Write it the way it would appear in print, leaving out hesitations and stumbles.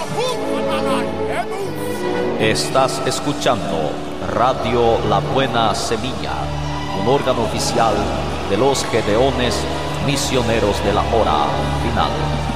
Estás escuchando Radio La Buena Semilla, un órgano oficial de los Gedeones Misioneros de la Hora Final.